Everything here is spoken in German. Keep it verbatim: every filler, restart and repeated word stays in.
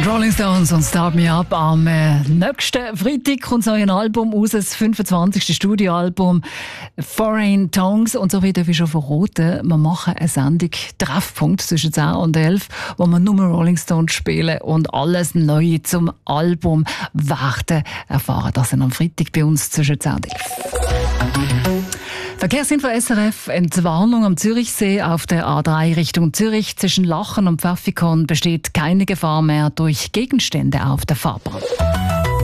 Rolling Stones und Start Me Up. Am äh, nächsten Freitag kommt so ein Album raus, das fünfundzwanzigste Studioalbum Foreign Tongues. Und so wie darf ich schon verraten, wir machen eine Sendung Treffpunkt zwischen zehn und elf, wo wir nur Rolling Stones spielen und alles Neue zum Album werden erfahren. Das sind am Freitag bei uns zwischen zehn und elf. Verkehrsinfo S R F, Entwarnung am Zürichsee auf der A drei Richtung Zürich. Zwischen Lachen und Pfäffikon besteht keine Gefahr mehr durch Gegenstände auf der Fahrbahn.